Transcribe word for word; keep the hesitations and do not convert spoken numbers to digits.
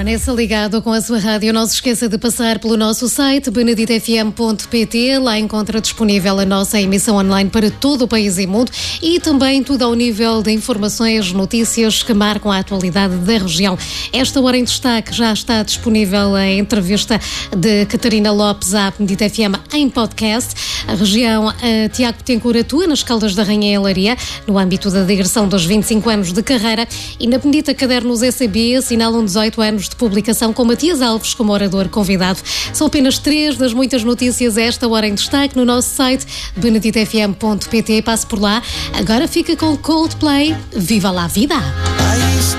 Permaneça ligado com a sua rádio. Não se esqueça de passar pelo nosso site benedito f m ponto p t. Lá encontra disponível a nossa emissão online para todo o país e mundo e também tudo ao nível de informações, notícias que marcam a atualidade da região. Esta hora em destaque já está disponível a entrevista de Catarina Lopes à Benedito F M em podcast. A região a Tiago Betancourt atua nas Caldas da Rainha em Leiria, no âmbito da digressão dos vinte e cinco anos de carreira, e na Benedita Cadernos S B assinalam dezoito anos de publicação com Matias Alves como orador convidado. São apenas três das muitas notícias a esta hora em destaque no nosso site benedito f m ponto p t. Passe por lá. Agora fica com Coldplay. Viva lá a vida!